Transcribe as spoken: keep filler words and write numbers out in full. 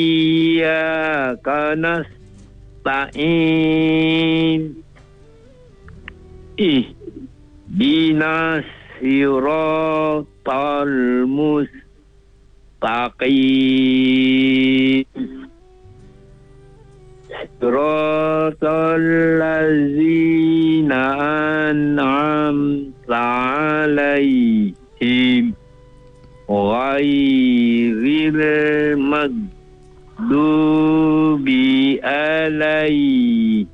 iyyaka nasta'in ihdinas siratal mustaqim siratal ladzina an'amta 'alaihim ghairil maghdubi 'alaihim